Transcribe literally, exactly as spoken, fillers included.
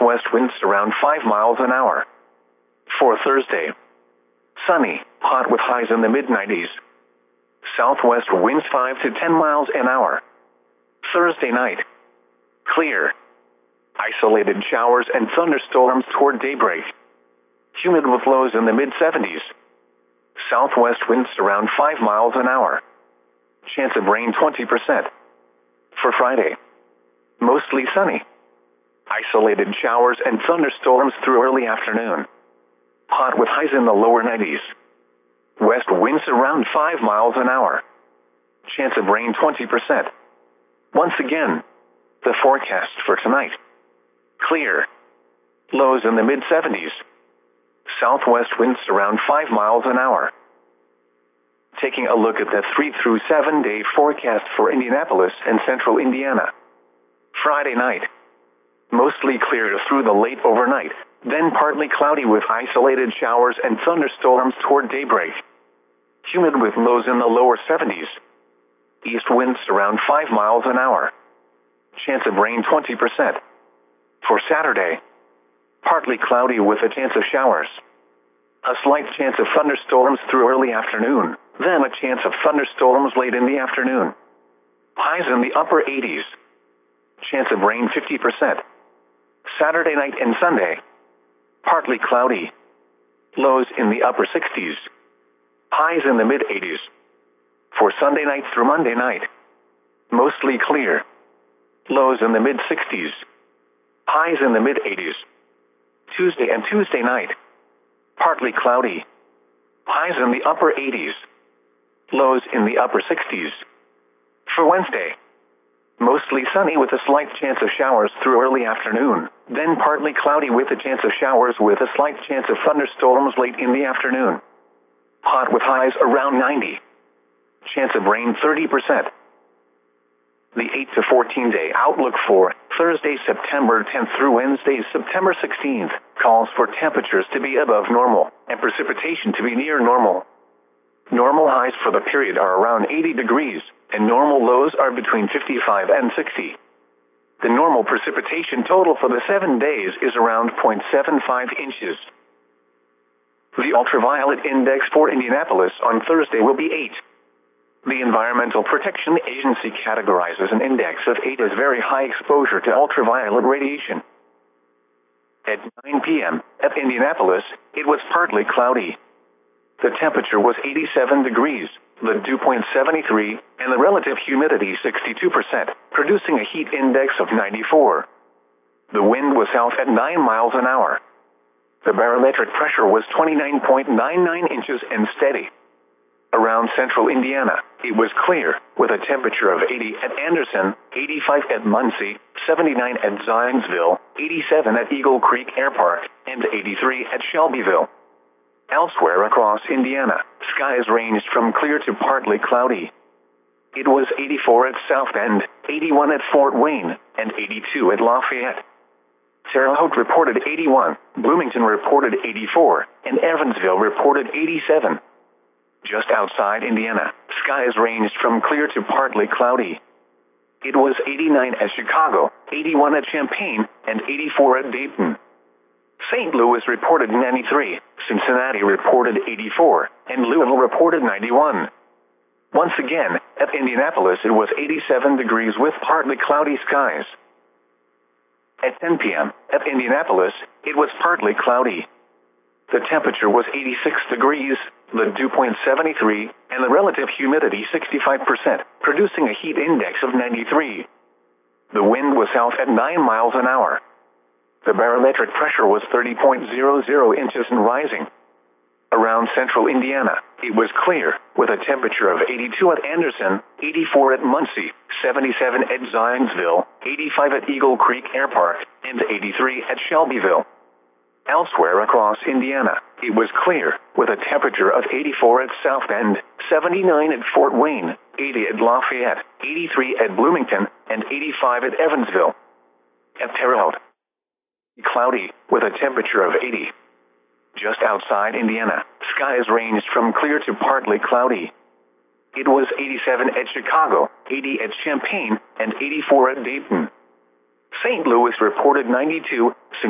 southwest winds around five miles an hour. For Thursday, sunny, hot with highs in the mid nineties. Southwest winds five to ten miles an hour. Thursday night, clear. Isolated showers and thunderstorms toward daybreak. Humid with lows in the mid seventies. Southwest winds around five miles an hour. Chance of rain twenty percent. For Friday, mostly sunny. Isolated showers and thunderstorms through early afternoon. Hot with highs in the lower nineties. West winds around five miles an hour. Chance of rain twenty percent. Once again, the forecast for tonight. Clear. Lows in the mid seventies. Southwest winds around five miles an hour. Taking a look at the three through seven day forecast for Indianapolis and central Indiana. Friday night, mostly clear through the late overnight, then partly cloudy with isolated showers and thunderstorms toward daybreak. Humid with lows in the lower seventies. East winds around five miles an hour. Chance of rain twenty percent. For Saturday, partly cloudy with a chance of showers. A slight chance of thunderstorms through early afternoon, then a chance of thunderstorms late in the afternoon. Highs in the upper eighties. Chance of rain fifty percent. Saturday night and Sunday, partly cloudy. Lows in the upper sixties. Highs in the mid eighties. For Sunday night through Monday night, mostly clear. Lows in the mid sixties. Highs in the mid eighties. Tuesday and Tuesday night, partly cloudy. Highs in the upper eighties. Lows in the upper sixties. For Wednesday, mostly sunny with a slight chance of showers through early afternoon, then partly cloudy with a chance of showers with a slight chance of thunderstorms late in the afternoon. Hot with highs around ninety. Chance of rain thirty percent. The eight to fourteen day outlook for Thursday, September tenth through Wednesday, September sixteenth, calls for temperatures to be above normal and precipitation to be near normal. Normal highs for the period are around eighty degrees, and normal lows are between fifty-five and sixty. The normal precipitation total for the seven days is around zero point seven five inches. The ultraviolet index for Indianapolis on Thursday will be eight. The Environmental Protection Agency categorizes an index of eight as very high exposure to ultraviolet radiation. At nine p.m. at Indianapolis, it was partly cloudy. The temperature was eighty-seven degrees, the dew point seventy-three, and the relative humidity sixty-two percent, producing a heat index of ninety-four. The wind was south at nine miles an hour. The barometric pressure was twenty-nine point nine nine inches and steady. Around central Indiana, it was clear, with a temperature of eighty at Anderson, eighty-five at Muncie, seventy-nine at Zionsville, eighty-seven at Eagle Creek Air Park, and eighty-three at Shelbyville. Elsewhere across Indiana, skies ranged from clear to partly cloudy. It was eighty-four at South Bend, eighty-one at Fort Wayne, and eighty-two at Lafayette. Terre Haute reported eighty-one, Bloomington reported eighty-four, and Evansville reported eighty-seven. Just outside Indiana, skies ranged from clear to partly cloudy. It was eighty-nine at Chicago, eighty-one at Champaign, and eighty-four at Dayton. Saint Louis reported ninety-three, Cincinnati reported eighty-four, and Louisville reported ninety-one. Once again, at Indianapolis it was eighty-seven degrees with partly cloudy skies. At ten p.m. at Indianapolis, it was partly cloudy. The temperature was eighty-six degrees, the dew point seventy-three, and the relative humidity sixty-five percent, producing a heat index of ninety-three. The wind was south at nine miles an hour. The barometric pressure was thirty point zero zero inches and rising. Around central Indiana, it was clear, with a temperature of eighty-two at Anderson, eighty-four at Muncie, seventy-seven at Zionsville, eighty-five at Eagle Creek Air Park, and eighty-three at Shelbyville. Elsewhere across Indiana, it was clear, with a temperature of eighty-four at South Bend, seventy-nine at Fort Wayne, eighty at Lafayette, eighty-three at Bloomington, and eighty-five at Evansville. At Terre Haute, cloudy, with a temperature of eighty. Just outside Indiana, skies ranged from clear to partly cloudy. It was eighty-seven at Chicago, eighty at Champaign, and eighty-four at Dayton. Saint Louis reported ninety-two,